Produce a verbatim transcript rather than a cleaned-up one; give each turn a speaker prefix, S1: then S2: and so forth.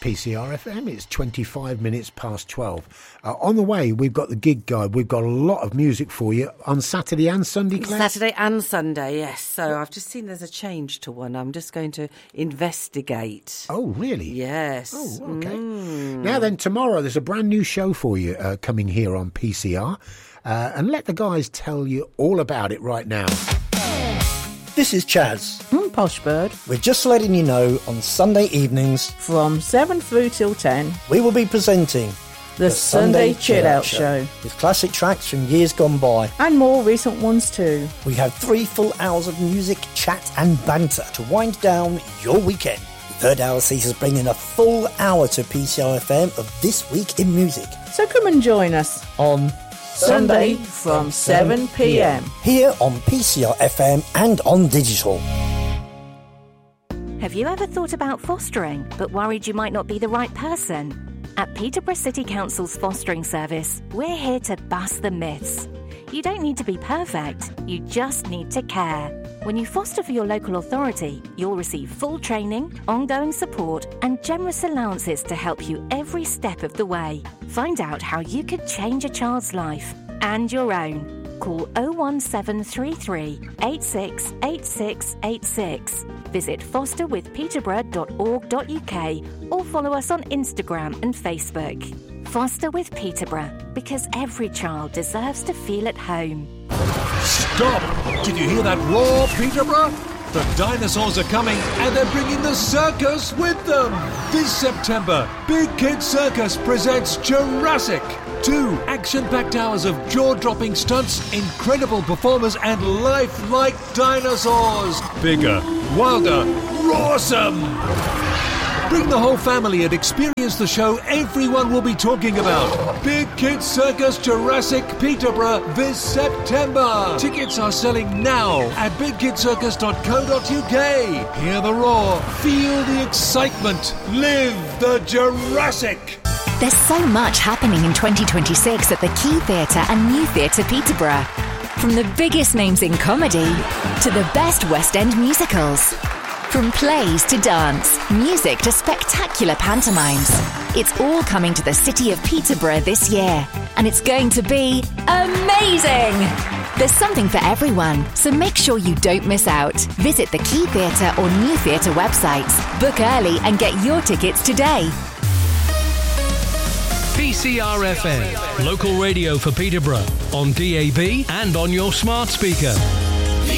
S1: P C R F M. It's twenty-five minutes past twelve. Uh, on the way, we've got the gig guide. We've got a lot of music for you on Saturday and Sunday, Claire?
S2: Saturday and Sunday, yes. So I've just seen there's a change to one. I'm just going to investigate.
S1: Oh, really?
S2: Yes.
S1: Oh, okay.
S2: Mm.
S1: Now then, tomorrow there's a brand new show for you uh, coming here on P C R. Uh, and let the guys tell you all about it right now.
S3: This is Chaz.
S4: Mm, Posh Bird.
S3: We're just letting you know on Sunday evenings
S4: from seven through till ten
S3: we will be presenting
S4: the, the Sunday, Sunday Chill Out Show. Show
S3: with classic tracks from years gone by
S4: and more recent ones too.
S3: We have three full hours of music, chat and banter to wind down your weekend. The third hour sees us bring in a full hour to P C R F M of This Week in Music.
S4: So come and join us
S3: on
S4: Sunday from seven p m
S3: here on P C R F M and on digital.
S5: Have you ever thought about fostering but worried you might not be the right person? At Peterborough City Council's fostering service, we're here to bust the myths. You don't need to be perfect, you just need to care. When you foster for your local authority, you'll receive full training, ongoing support and generous allowances to help you every step of the way. Find out how you could change a child's life and your own. Call oh one seven three three, eight six eight six eight six. Visit foster with peterborough dot org dot u k or follow us on Instagram and Facebook. Foster with Peterborough, because every child deserves to feel at home.
S6: Stop! Did you hear that roar, Peterborough? The dinosaurs are coming and they're bringing the circus with them! This September, Big Kid Circus presents Jurassic! Two action-packed hours of jaw-dropping stunts, incredible performers and lifelike dinosaurs! Bigger, wilder, rawsome! Bring the whole family and experience the show everyone will be talking about. Big Kid Circus Jurassic Peterborough this September. Tickets are selling now at big kid circus dot co dot u k. Hear the roar, feel the excitement, live the Jurassic.
S7: There's so much happening in twenty twenty-six at the Key Theatre and New Theatre Peterborough. From the biggest names in comedy to the best West End musicals. From plays to dance, music to spectacular pantomimes. It's all coming to the city of Peterborough this year. And it's going to be amazing! There's something for everyone, so make sure you don't miss out. Visit the Key Theatre or New Theatre websites. Book early and get your tickets today.
S8: P C R F M, local radio for Peterborough, on D A B and on your smart speaker.